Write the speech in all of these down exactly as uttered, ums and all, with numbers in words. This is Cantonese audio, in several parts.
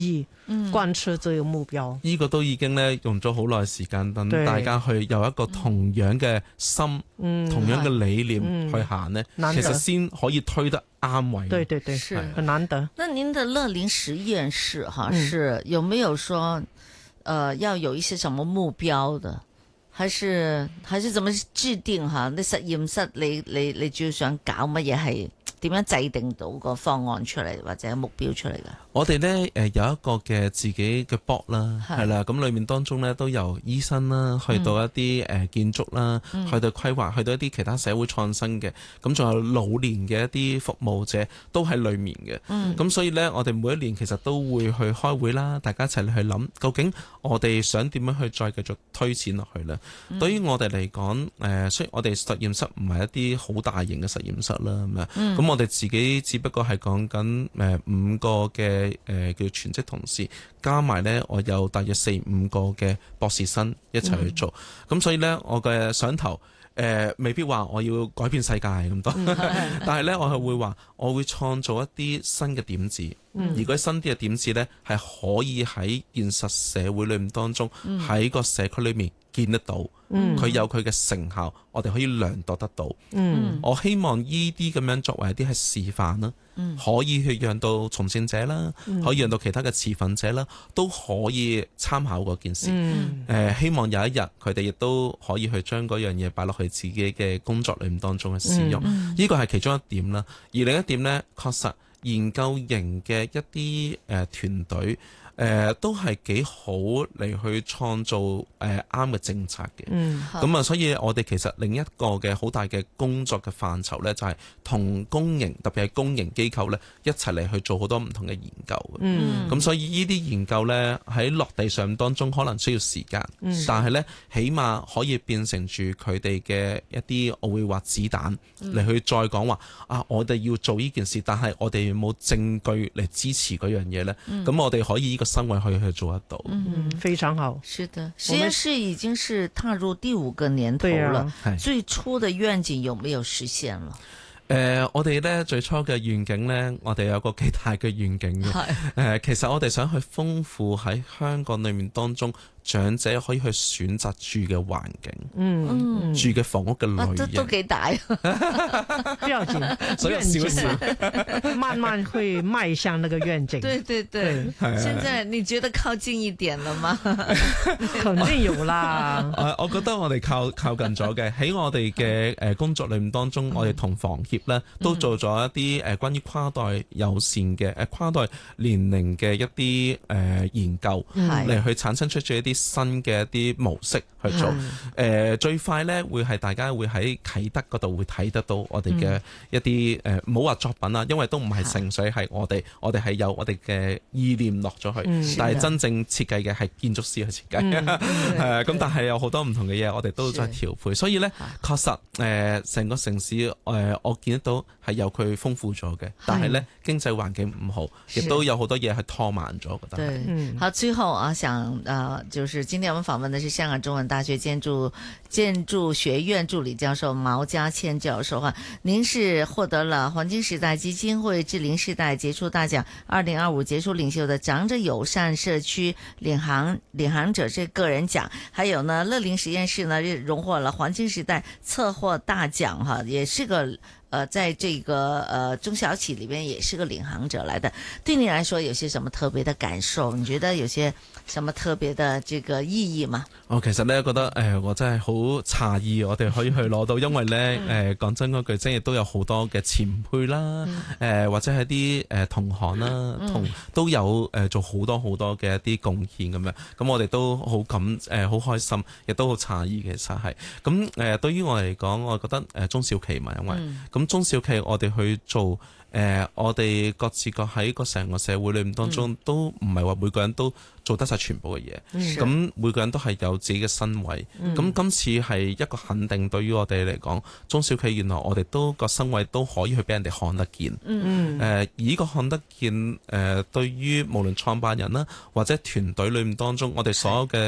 貫徹這個目標， 呢個都已經咧用咗好耐時間，等大家去有一個同樣嘅心、 嗯、 同樣嘅理念去行呢、嗯、其實先可以推得啱位。 對對對，是很難得。 那您的樂齡實驗室哈，是有沒有說，呃，要有一些什麼目標的？還是還是怎麼制定哈？你實驗室你你你主要想搞乜嘢？係點樣制定到個方案出嚟或者目標出嚟㗎？ 我哋呢誒有一個嘅自己嘅 board 啦，係啦，咁裏面當中呢都由醫生啦，去到一啲誒建築啦，嗯、去到規劃，去到一啲其他社會創新嘅，咁仲有老年嘅一啲服務者都喺裏面嘅。咁、嗯、所以呢，我哋每一年其實都會去開會啦，大家一齊去諗究竟我哋想點樣去再繼續推展落去呢？嗯、對於我哋嚟講，誒雖然我哋實驗室唔係一啲好大型嘅實驗室啦，咁、嗯、咁我哋自己只不過係講緊誒五個嘅。誒、呃，叫全職同事加埋呢，我有大約四五個嘅博士生一齊去做，咁、嗯、所以呢，我嘅想頭誒、呃，未必話我要改變世界咁多，嗯、但係呢，我係會話我會創造一啲新嘅點子，嗯、而嗰啲新啲嘅點子呢，係可以喺現實社會裏面當中，喺、嗯、個社區裏面見得到，佢、嗯、有佢嘅成效，我哋可以量度得到。嗯、我希望呢啲咁樣作為一啲係示範啦。嗯、可以去讓到從政者啦，嗯、可以讓到其他嘅持份者啦，都可以參考嗰件事。誒、嗯呃，希望有一日佢哋亦都可以去將嗰樣嘢擺落去自己嘅工作裏面當中嘅使用。呢個係其中一點啦。而另一點呢，確實研究型嘅一啲誒團隊。誒、呃、都係幾好嚟去創造誒啱嘅政策嘅，咁啊、嗯，所以我哋其實另一個嘅好大嘅工作嘅範疇呢，就係、是、同公營特別係公營機構呢一齊嚟去做好多唔同嘅研究嘅。咁、嗯、所以呢啲研究呢，喺落地上當中可能需要時間，嗯、但係呢，起碼可以變成住佢哋嘅一啲我會話子彈嚟去再講話啊，我哋要做呢件事，但係我哋有冇證據嚟支持嗰樣嘢呢？咁、嗯、我哋可以呢個身位可以去做得到。 嗯，非常好。 是的，實驗室已經是踏入第五個年頭了。 啊、 最初的願景有沒有實現了？ 誒、呃，我哋咧最初嘅願景咧，我哋有個幾大嘅願景嘅。誒、呃，其實我哋想去豐富喺香港裏面當中長者可以去選擇住嘅環境，嗯，住嘅房屋嘅類型、啊、都都幾大， 不要緊， 所以少少， 慢慢會邁向那個願景。 對對對，對現在你覺得靠近一點了嗎？ 肯定有啦。 誒，我覺得我哋靠靠近咗嘅，喺我哋嘅誒工作裏面當中，我哋同房協咧都做咗一啲誒關於跨代友善嘅誒跨代年齡嘅一啲誒研究，嚟去產生出咗一啲新嘅一啲模式去做。誒、呃、最快咧會係大家會喺啟德嗰度會睇得到我哋嘅一啲誒唔好話作品啦，因為都唔係情緒，係我哋我哋係有我哋嘅意念落咗去，嗯、但係真正設計嘅係建築師去設計。誒咁但係有好多唔同嘅嘢，我哋都在調配，所以咧確實誒成、呃、個城市誒、呃、我見得到係有佢豐富咗嘅，但係咧經濟環境唔好，亦都有好多嘢係拖慢咗。覺得對，嗯、好，最後啊想啊、呃、就是今天我們訪問的是香港中文大學建築建築學院助理教授毛家謙教授哈，您是獲得了黃金時代基金會智齡世代傑出大獎二零二五傑出領袖的長者友善社區領航領航者這個人獎，還有呢樂齡實驗室呢榮獲了黃金時代策劃大獎哈，也是個呃在這個呃中小企裏邊也是個領航者來的。對你來說有些什麼特別的感受？你覺得有些什麼特別的這個意義嗎？ 我、哦、其實咧覺得誒、呃、我真係好詫異我哋可以去攞到，因為咧誒講真嗰句，真係都有好多嘅前輩啦，誒、嗯呃、或者係啲誒同行啦，同、嗯、都有誒、呃、做好多好多嘅一啲貢獻咁樣，咁我哋都好感誒好、呃、開心，亦都好詫異。其實係咁誒對於我嚟講，我覺得誒、呃、中小企嘛，因為咁、嗯、中小企我哋去做。誒、呃，我哋各自各喺個成個社會裏面當中，嗯、都唔係話每個人都做得晒全部嘅嘢。咁、嗯、每個人都係有自己嘅身位。咁、嗯、今次係一個肯定，對於我哋嚟講，中小企原來我哋都個身位都可以去俾人哋看得見。嗯誒、呃，而呢個看得見，誒、呃，對於無論創辦人啦，或者團隊裏面當中，我哋所有嘅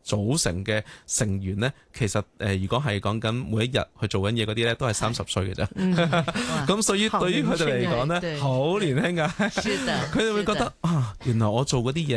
組成嘅成員咧，其實誒、呃，如果係講緊每一日去做緊嘢嗰啲咧，都係三十歲嘅啫。咁所以對於佢哋嚟講咧，好年輕噶。佢哋會覺得啊，原來我做嗰啲嘢。